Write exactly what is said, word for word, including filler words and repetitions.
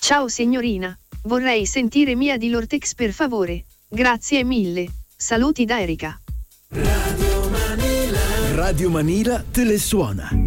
Ciao signorina, vorrei sentire Mia di Lortex per favore. Grazie mille. Saluti da Erika. Radio Manila. Radio Manila te le suona.